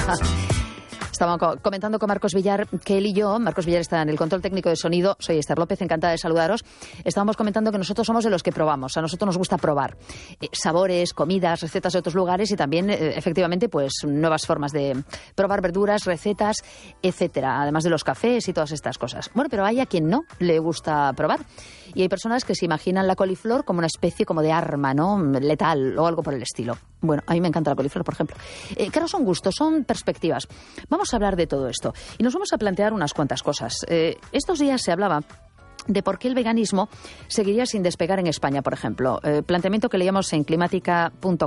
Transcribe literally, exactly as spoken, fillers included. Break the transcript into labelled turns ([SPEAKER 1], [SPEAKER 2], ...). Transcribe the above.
[SPEAKER 1] Estábamos co comentando con Marcos Villar que él y yo, Marcos Villar está en el control técnico de sonido, soy Esther López, encantada de saludaros. Estábamos comentando que nosotros somos de los que probamos, a nosotros nos gusta probar eh, sabores, comidas, recetas de otros lugares y también, eh, efectivamente, pues nuevas formas de probar verduras, recetas, etcétera, además de los cafés y todas estas cosas. Bueno, pero hay a quien no le gusta probar y hay personas que se imaginan la coliflor como una especie como de arma, ¿no?, letal o algo por el estilo. Bueno, a mí me encanta la coliflor, por ejemplo. Eh, claro, son gustos, son perspectivas. Vamos a hablar de todo esto y nos vamos a plantear unas cuantas cosas. Eh, estos días se hablaba de por qué el veganismo seguiría sin despegar en España, por ejemplo. Eh, planteamiento que leíamos en climática punto